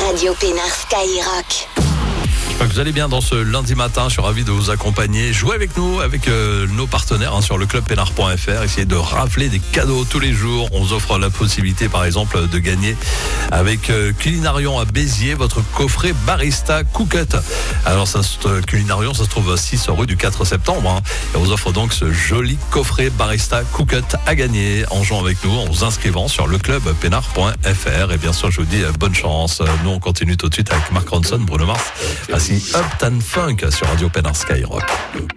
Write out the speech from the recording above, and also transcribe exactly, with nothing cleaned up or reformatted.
Radio Pénard Skyrock. Vous allez bien dans ce lundi matin, je suis ravi de vous accompagner. Jouez avec nous, avec euh, nos partenaires hein, sur le club pénard point f r. Essayez de rafler des cadeaux tous les jours. On vous offre la possibilité par exemple de gagner avec euh, Culinarion à Béziers, votre coffret Barista Cookut. Alors ça, euh, Culinarion, ça se trouve six rue du quatre septembre. Hein, et on vous offre donc ce joli coffret Barista Cookut à gagner en jouant avec nous, en vous inscrivant sur le club pénard point f r. Et bien sûr, je vous dis euh, bonne chance. Nous, on continue tout de suite avec Mark Ronson, Bruno Mars. Voici Uptown Funk sur Radio Pénard Skyrock.